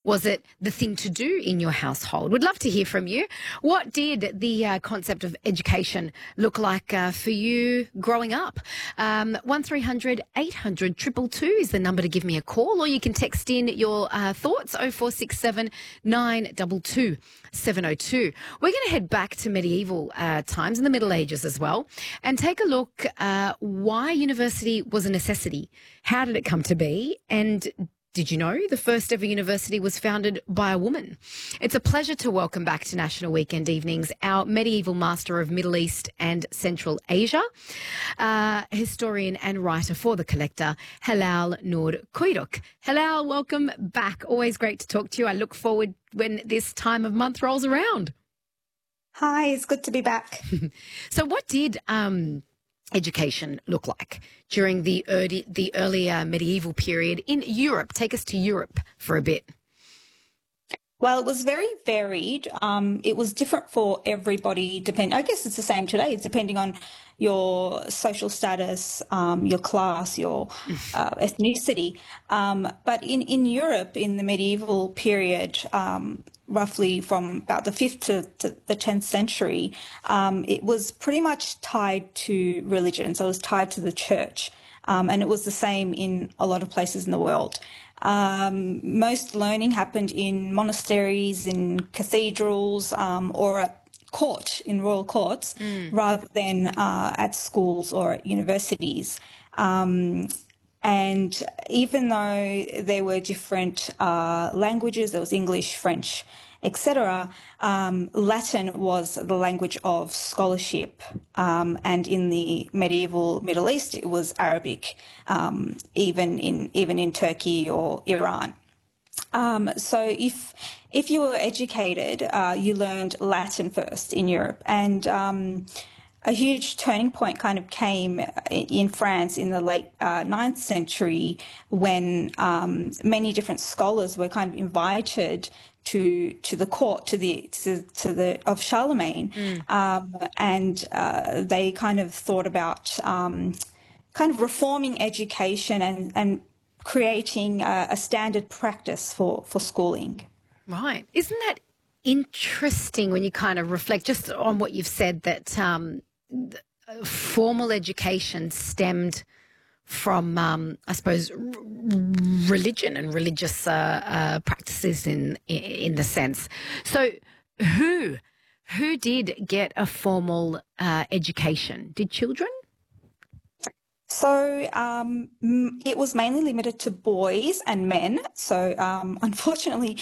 Was it the thing to do in your household? We'd love to hear from you. What did the concept of education look like for you growing up? 1300 800 222 is the number to give me a call, or you can text in your thoughts 0467 922 702. We're going to head back to medieval times and the Middle Ages as well and take a look why university was a necessity. How did it come to be? And did you know the first ever university was founded by a woman? It's a pleasure to welcome back to National Weekend Evenings our medieval master of Middle East and Central Asia, historian and writer for The Collector, Helal Noor Kuyruk. Helal, welcome back. Always great to talk to you. I look forward when this time of month rolls around. Hi, it's good to be back. So what did education look like during the earlier medieval period in Europe? Take us to Europe for a bit. Well, it was very varied. It was different for everybody. I guess it's the same today. It's depending on your social status, your class, your ethnicity. But in Europe, in the medieval period, roughly from about the 5th to the 10th century, it was pretty much tied to religion. So it was tied to the church. And it was the same in a lot of places in the world. Most learning happened in monasteries, in cathedrals, or at court, in royal courts, rather than at schools or at universities. And even though there were different languages, there was English, French, etc., Latin was the language of scholarship. And in the medieval Middle East, it was Arabic, even in Turkey or Iran. So if you were educated, you learned Latin first in Europe. And a huge turning point kind of came in France in the late 9th century when many different scholars were kind of invited to the court of Charlemagne, and they kind of thought about kind of reforming education and creating a standard practice for schooling. Right. Isn't that interesting when you kind of reflect just on what you've said, that formal education stemmed from, I suppose, religion and religious practices in the sense. So who did get a formal education? Did children? So it was mainly limited to boys and men. So unfortunately,